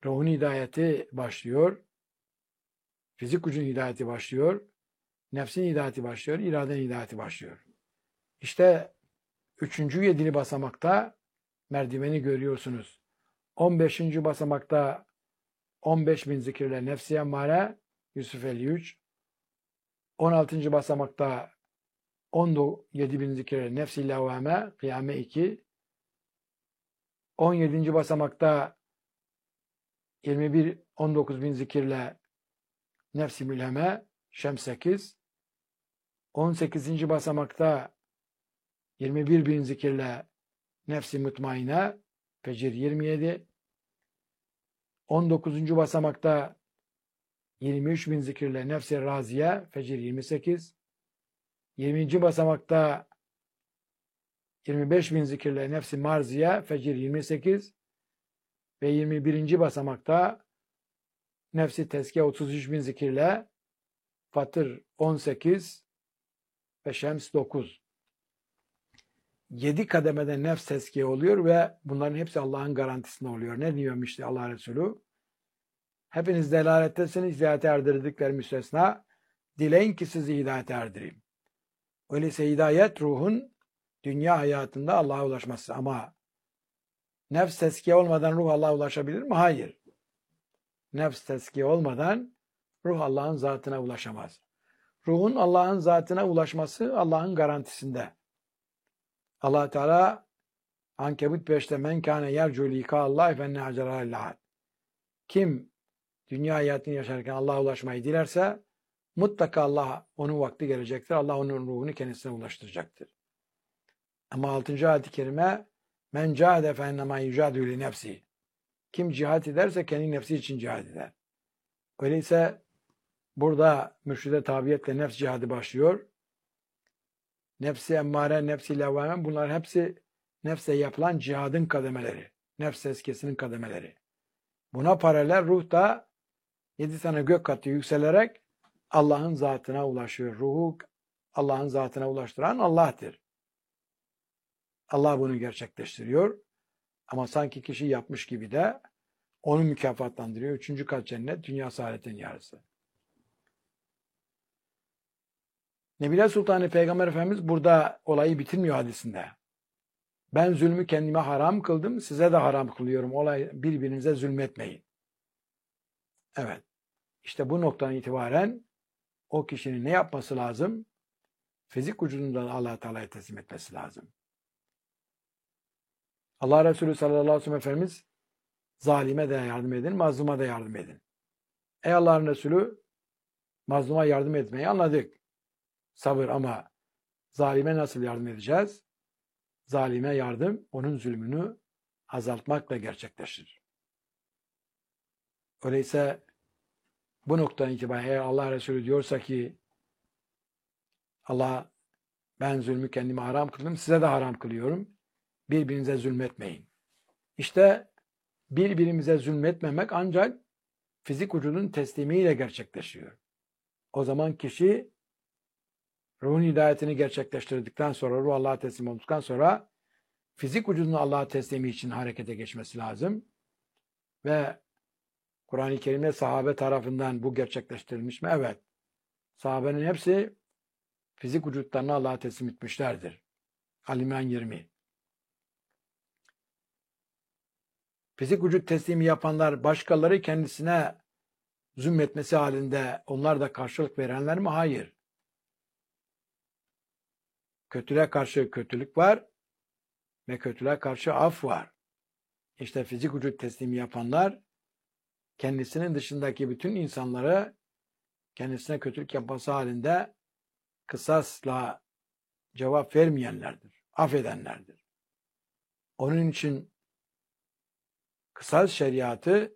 Ruhun hidayeti başlıyor. Fizik gücün hidayeti başlıyor. Nefsin hidayeti başlıyor. İradenin hidayeti başlıyor. İşte 3. 7'li basamakta merdiveni görüyorsunuz. 15. basamakta 15.000 zikirle nefsi emmare Yusuf 53. 16. basamakta 17.000 zikirle nefsi levvame Kıyame 2. 17. basamakta 19.000 zikirle nefsi mülheme Şems 8. 18. basamakta 21.000 zikirle nefsi mutmaine Fecir 27. 19. basamakta 23.000 zikirle nefsi raziye Fecir 28. 20. basamakta 25.000 zikirle nefsi marziye Fecir 28 ve 21. basamakta nefsi teskiye 33.000 zikirle Fatır 18 ve Şems 9. 7 kademede nefs teskiye oluyor ve bunların hepsi Allah'ın garantisinde oluyor. Ne diyormuş işte Allah Resulü? Hepiniz delalettesiniz, hidayete erdirdikler müstesna. Dileyin ki sizi hidayete erdireyim. Öyleyse hidayet ruhun dünya hayatında Allah'a ulaşması. Ama nefs teskiye olmadan ruh Allah'a ulaşabilir mi? Hayır. Nefs teskiye olmadan ruh Allah'ın zatına ulaşamaz. Ruhun Allah'ın zatına ulaşması Allah'ın garantisinde. Allah Teala Ankebut 5'te men kâne yercu likâllâhi fenne acerâllâh. Kim dünya hayatını yaşarken Allah'a ulaşmayı dilerse mutlaka Allah onun vakti gelecektir. Allah onun ruhunu kendisine ulaştıracaktır. Ama 6. ayet-i kerime men cahede fe ennemâ yücâdû li nefsi. Kim cihat ederse kendi nefsi için cihat eder. Öyleyse burada mürşide tabiyetle nefs cihadı başlıyor. Nefsi emmare, nefsi levvame bunlar hepsi nefse yapılan cihadın kademeleri. Nefs tezkiyesinin kademeleri. Buna paralel ruh da 7 tane gök katı yükselerek Allah'ın zatına ulaşıyor. Ruhu Allah'ın zatına ulaştıran Allah'tır. Allah bunu gerçekleştiriyor. Ama sanki kişi yapmış gibi de onu mükafatlandırıyor. 3. kat cennet, dünya saadetin yarısı. Nebile Sultanı Peygamber Efendimiz burada olayı bitirmiyor hadisinde. Ben zulmü kendime haram kıldım, size de haram kılıyorum. Birbirinize zulmetmeyin. Evet. İşte bu noktadan itibaren o kişinin ne yapması lazım? Fizik vücudundan Allah-u Teala'ya teslim etmesi lazım. Allah Resulü sallallahu aleyhi ve sellem Efendimiz zalime de yardım edin, mazluma da yardım edin. Ey Allah'ın Resulü mazluma yardım etmeyi anladık. Sabır ama zalime nasıl yardım edeceğiz? Zalime yardım onun zulmünü azaltmakla gerçekleşir. Öyleyse bu noktadan itibaren eğer Allah Resulü diyorsa ki Allah ben zulmü kendime haram kıldım, size de haram kılıyorum. Birbirinize zulmetmeyin. İşte birbirimize zulmetmemek ancak fizik vücudun teslimiyle gerçekleşiyor. O zaman kişi ruhun hidayetini gerçekleştirdikten sonra, ruh Allah'a teslim olduktan sonra fizik vücudun Allah'a teslimi için harekete geçmesi lazım. Ve Kur'an-ı Kerim'de sahabe tarafından bu gerçekleştirilmiş mi? Evet. Sahabenin hepsi fizik vücutlarını Allah'a teslim etmişlerdir. Ali-İmran 20. Fizik vücut teslimi yapanlar başkaları kendisine zulmetmesi halinde onlar da karşılık verenler mi? Hayır. Kötülüğe karşı kötülük var ve kötülüğe karşı af var. İşte fizik vücut teslimi yapanlar kendisinin dışındaki bütün insanları kendisine kötülük yapması halinde kısasla cevap vermeyenlerdir, affedenlerdir. Onun için kısas şeriatı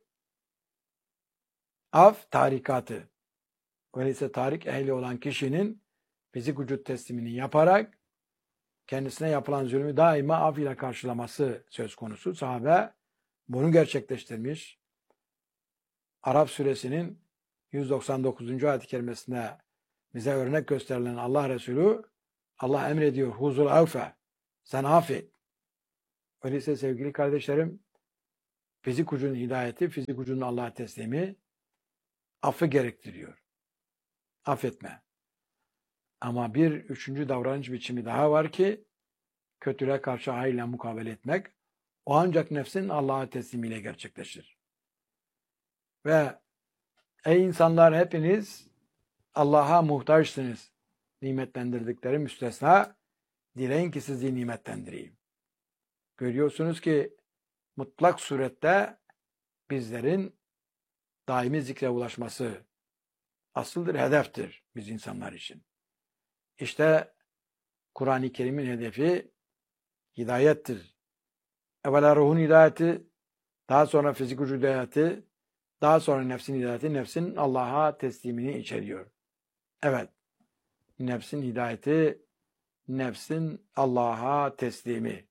af tarikatı. Öyleyse tarik ehli olan kişinin fizik vücut teslimini yaparak kendisine yapılan zulmü daima af ile karşılaması söz konusu. Sahabe bunu gerçekleştirmiş. Arap suresinin 199. ayet-i kerimesinde bize örnek gösterilen Allah Resulü Allah emrediyor. Huzul avfe. Sen affet. Öyleyse sevgili kardeşlerim Fizik ucunun hidayeti, fizik ucunun Allah'a teslimi affı gerektiriyor. Affetme. Ama bir üçüncü davranış biçimi daha var ki kötülüğe karşı hayırla mukabele etmek. O ancak nefsin Allah'a teslimiyle gerçekleşir. Ve ey insanlar hepiniz Allah'a muhtaçsınız. Nimetlendirdikleri müstesna, dileyin ki sizi nimetlendireyim. Görüyorsunuz ki mutlak surette bizlerin daimi zikre ulaşması asıldır, hedeftir biz insanlar için. İşte Kur'an-ı Kerim'in hedefi hidayettir. Evvela ruhun hidayeti, daha sonra fizik vücut hidayeti, daha sonra nefsin hidayeti, nefsin Allah'a teslimini içeriyor. Evet, nefsin hidayeti, nefsin Allah'a teslimi.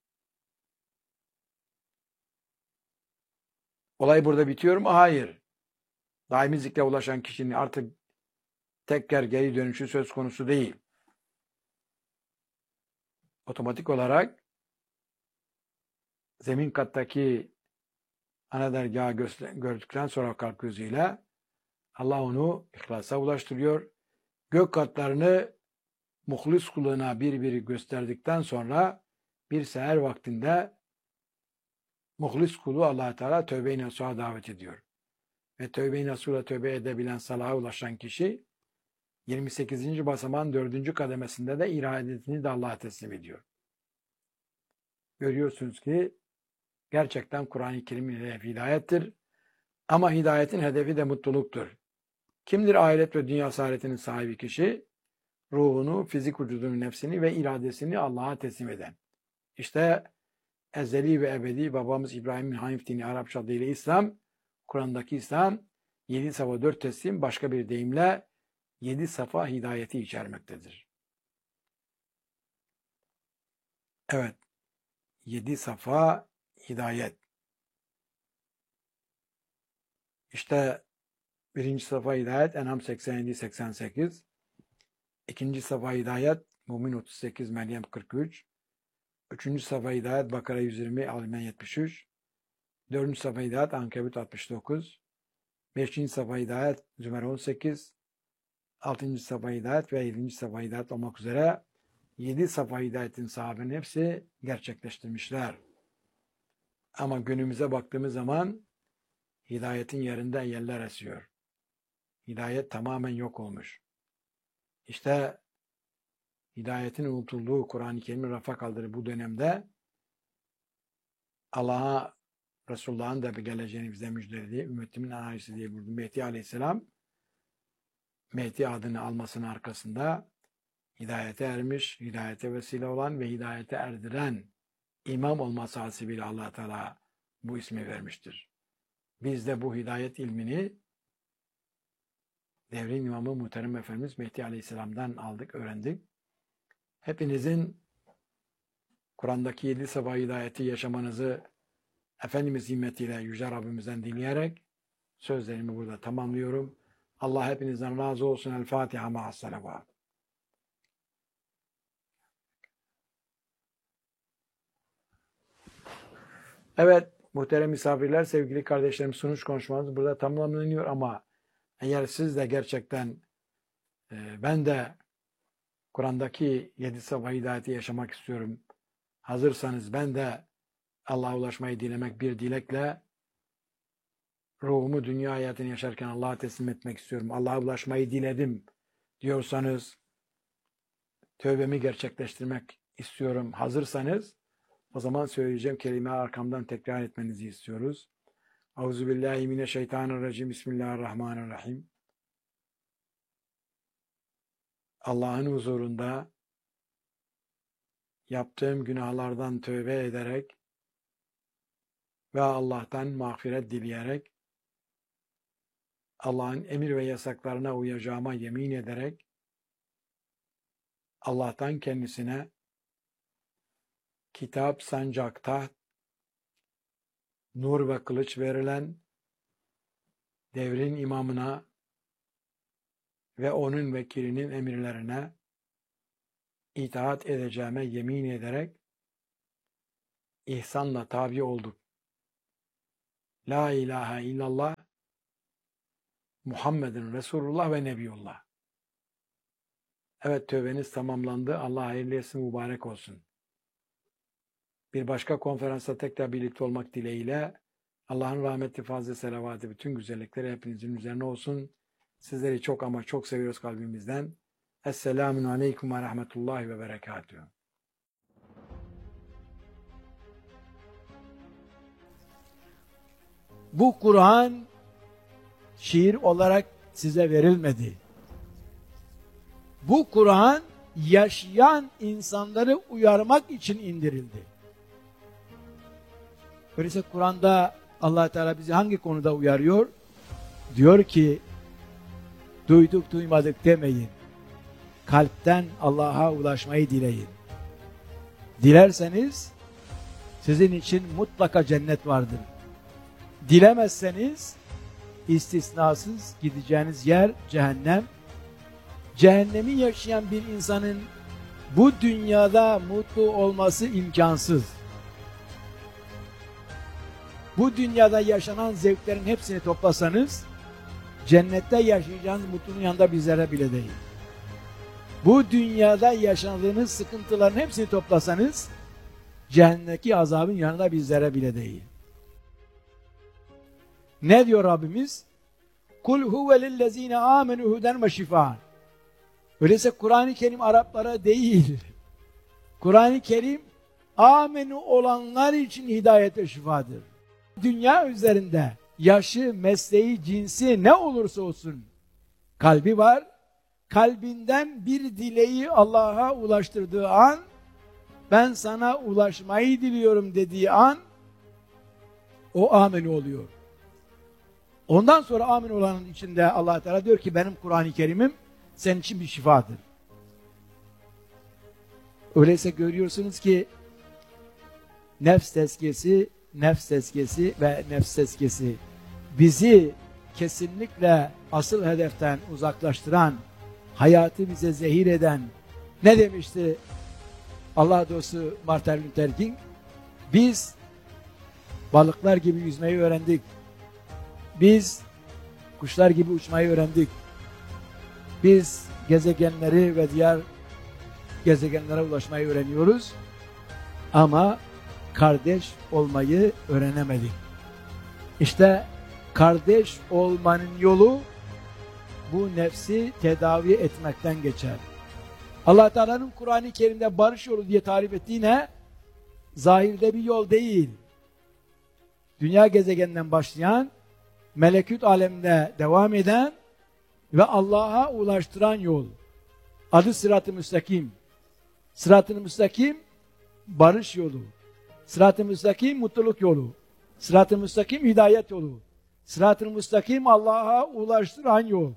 Olay burada bitiyor mu? Hayır. Daimi zikre ulaşan kişinin artık tekrar geri dönüşü söz konusu değil. Otomatik olarak zemin kattaki ana dergahı gördükten sonra kalp gözüyle Allah onu ihlasa ulaştırıyor. Gök katlarını muhlis kuluna bir biri gösterdikten sonra bir seher vaktinde muhlis kulu Allah Teala tövbe-i nasuha davet ediyor. Ve tövbe-i nasuhla tövbe edebilen salaha ulaşan kişi 28. basamağın 4. kademesinde de iradetini de Allah'a teslim ediyor. Görüyorsunuz ki gerçekten Kur'an-ı Kerim'in hedefi hidayettir. Ama hidayetin hedefi de mutluluktur. Kimdir ahiret ve dünya saadetinin sahibi kişi? Ruhunu, fizik vücudunu, nefsini ve iradesini Allah'a teslim eden. İşte ezeli ve ebedi babamız İbrahim'in Hanif dini Arapça adıyla İslam, Kur'an'daki İslam 7 safa 4 teslim, başka bir deyimle 7 safa hidayeti içermektedir. Evet, 7 safa hidayet. İşte birinci safa hidayet En'am 87-88, ikinci safa hidayet Mümin 38, Meryem 43, üçüncü safa hidayet Bakara 120, Al-İmran 73, dördüncü safa hidayet Ankebut 69, beşinci safa hidayet Zümer 18, altıncı safa hidayet ve yedinci safa hidayet olmak üzere 7 safa hidayetin sahabenin hepsi gerçekleştirmişler. Ama günümüze baktığımız zaman hidayetin yerinden yeller esiyor. Hidayet tamamen yok olmuş. İşte hidayetin unutulduğu Kur'an-ı Kerim'in rafa kaldırdığı bu dönemde Allah'a Resulullah'ın da geleceğini bize müjdeledi. Ümmetimin anayisi diye buyurdu. Mehdi Aleyhisselam Mehdi adını almasının arkasında hidayete ermiş, hidayete vesile olan ve hidayete erdiren imam olması hasebiyle Allah Teala bu ismi vermiştir. Biz de bu hidayet ilmini devrin imamı Muhterem Efendimiz Mehdi Aleyhisselam'dan aldık, öğrendik. Hepinizin Kur'an'daki 7 safa hidayeti yaşamanızı Efendimiz himmetiyle Yüce Rabbimizden dileyerek sözlerimi burada tamamlıyorum. Allah hepinizden razı olsun. El Fatiha ma'as-salavat. Evet, muhterem misafirler, sevgili kardeşlerim, sunuş konuşmamız burada tamamlanıyor ama eğer siz de gerçekten ben de Kur'an'daki 7 safa hidayeti yaşamak istiyorum. Hazırsanız ben de Allah'a ulaşmayı dilemek bir dilekle ruhumu dünya hayatını yaşarken Allah'a teslim etmek istiyorum. Allah'a ulaşmayı diledim diyorsanız, tövbemi gerçekleştirmek istiyorum. Hazırsanız o zaman söyleyeceğim kelimeyi arkamdan tekrar etmenizi istiyoruz. Euzubillahimineşşeytanirracim. Bismillahirrahmanirrahim. Allah'ın huzurunda yaptığım günahlardan tövbe ederek ve Allah'tan mağfiret dileyerek Allah'ın emir ve yasaklarına uyacağıma yemin ederek Allah'tan kendisine kitap, sancak, taht, nur ve kılıç verilen devrin imamına ve onun vekilinin emirlerine itaat edeceğime yemin ederek ihsanla tabi olduk La ilahe illallah Muhammedun Resulullah ve Nebiyullah. Evet, tövbeniz tamamlandı. Allah hayırlı etsin, mübarek olsun. Bir başka konferansta tekrar birlikte olmak dileğiyle Allah'ın rahmeti, fazla selavatı, bütün güzellikleri hepinizin üzerine olsun. Sizleri çok ama çok seviyoruz kalbimizden. Esselamun aleyküm ve rahmetullahi ve berekatühü. Bu Kur'an şiir olarak size verilmedi. Bu Kur'an yaşayan insanları uyarmak için indirildi. Öyleyse Kur'an'da Allah Teala bizi hangi konuda uyarıyor? Diyor ki, duyduk duymadık demeyin. Kalpten Allah'a ulaşmayı dileyin. Dilerseniz sizin için mutlaka cennet vardır. Dilemezseniz istisnasız gideceğiniz yer cehennem. Cehennemi yaşayan bir insanın bu dünyada mutlu olması imkansız. Bu dünyada yaşanan zevklerin hepsini toplasanız cennette yaşayacağınız mutluluğun yanında bir zerre bile değil. Bu dünyada yaşadığınız sıkıntıların hepsini toplasanız cehennemdeki azabın yanında bir zerre bile değil. Ne diyor Rabbimiz? Kul huve lillezine amenu huden ve şifaan. Öyleyse Kur'an-ı Kerim Araplara değil. Kur'an-ı Kerim amenu olanlar için hidayet ve şifadır. Dünya üzerinde yaşı, mesleği, cinsi ne olursa olsun kalbi var. Kalbinden bir dileği Allah'a ulaştırdığı an, ben sana ulaşmayı diliyorum dediği an o amenu oluyor. Ondan sonra amin olanın içinde Allah Teala diyor ki benim Kur'an-ı Kerim'im senin için bir şifadır. Öyleyse görüyorsunuz ki nefs tezkiyesi ve nefs tezkiyesi bizi kesinlikle asıl hedeften uzaklaştıran, hayatı bize zehir eden, ne demişti Allah dostu Martin Luther King? Biz balıklar gibi yüzmeyi öğrendik. Biz kuşlar gibi uçmayı öğrendik. Biz gezegenleri ve diğer gezegenlere ulaşmayı öğreniyoruz. Ama kardeş olmayı öğrenemedik. İşte kardeş olmanın yolu bu nefsi tedavi etmekten geçer. Allah Teala'nın Kur'an-ı Kerim'de barış yolu diye tarif ettiği ne? Zahirde bir yol değil. Dünya gezegeninden başlayan, melekut aleminde devam eden ve Allah'a ulaştıran yol. Adı sırat-ı müstakim. Sırat-ı müstakim barış yolu. Sırat-ı müstakim mutluluk yolu. Sırat-ı müstakim hidayet yolu. Sırat-ı müstakim Allah'a ulaştıran yol.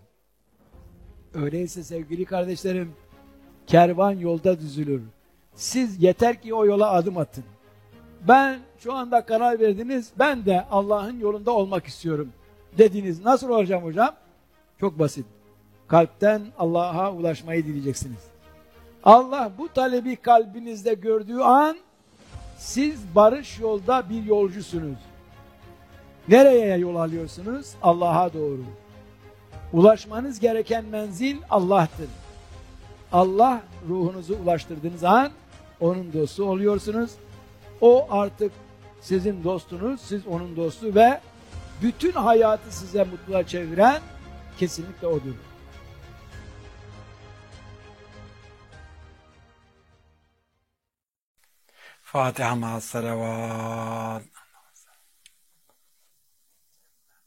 Öyleyse sevgili kardeşlerim, kervan yolda düzülür. Siz yeter ki o yola adım atın. Ben şu anda karar verdiniz, ben de Allah'ın yolunda olmak istiyorum dediniz. Nasıl olacağım hocam? Çok basit. Kalpten Allah'a ulaşmayı dileyeceksiniz. Allah bu talebi kalbinizde gördüğü an siz barış yolda bir yolcusunuz. Nereye yol alıyorsunuz? Allah'a doğru. Ulaşmanız gereken menzil Allah'tır. Allah ruhunuzu ulaştırdığınız an onun dostu oluyorsunuz. O artık sizin dostunuz, siz onun dostu ve bütün hayatı size mutluluğa çeviren kesinlikle odur. Fatiha ma'as salavat.